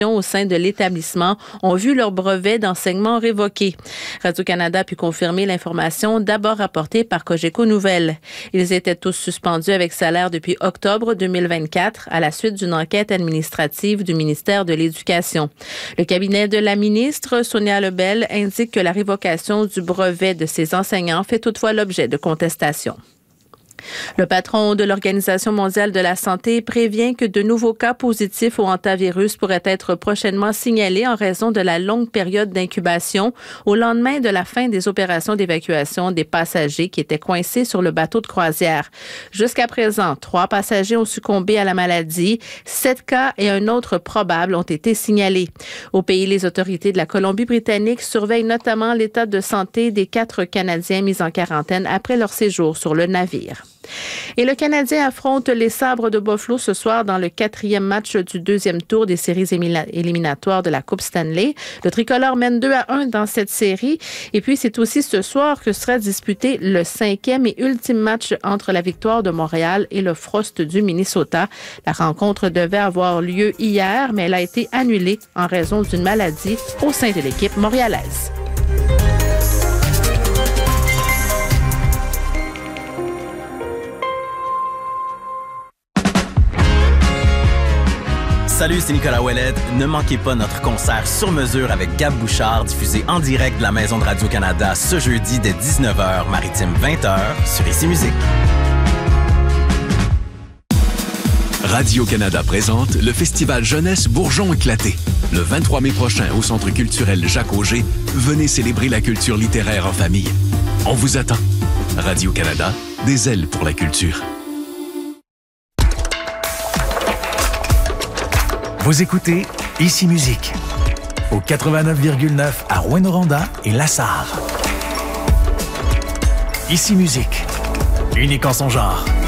au sein de l'établissement ont vu leur brevet d'enseignement révoqué. Radio-Canada a pu confirmer l'information d'abord rapportée par Cogeco Nouvelles. Ils étaient tous suspendus avec salaire depuis octobre 2024 à la suite d'une enquête administrative du ministère de l'Éducation. Le cabinet de la ministre, Sonia Lebel, indique que la révocation du brevet de ces enseignants fait toutefois l'objet de contestations. Le patron de l'Organisation mondiale de la santé prévient que de nouveaux cas positifs au hantavirus pourraient être prochainement signalés en raison de la longue période d'incubation au lendemain de la fin des opérations d'évacuation des passagers qui étaient coincés sur le bateau de croisière. Jusqu'à présent, 3 passagers ont succombé à la maladie. 7 cas et un autre probable ont été signalés. Au pays, les autorités de la Colombie-Britannique surveillent notamment l'état de santé des 4 Canadiens mis en quarantaine après leur séjour sur le navire. Et le Canadien affronte les Sabres de Buffalo ce soir dans le 4e match du 2e tour des séries éliminatoires de la Coupe Stanley. Le tricolore mène 2-1 dans cette série. Et puis, c'est aussi ce soir que sera disputé le 5e et ultime match entre la Victoire de Montréal et le Frost du Minnesota. La rencontre devait avoir lieu hier, mais elle a été annulée en raison d'une maladie au sein de l'équipe montréalaise. Salut, c'est Nicolas Ouellet. Ne manquez pas notre concert sur mesure avec Gab Bouchard, diffusé en direct de la Maison de Radio-Canada ce jeudi dès 19h, maritime 20h, sur Ici Musique. Radio-Canada présente le Festival Jeunesse Bourgeon Éclaté. Le 23 mai prochain au Centre culturel Jacques-Auger, venez célébrer la culture littéraire en famille. On vous attend. Radio-Canada, des ailes pour la culture. Vous écoutez Ici Musique au 89,9 à Rouyn-Noranda et Lassar. Ici Musique, unique en son genre.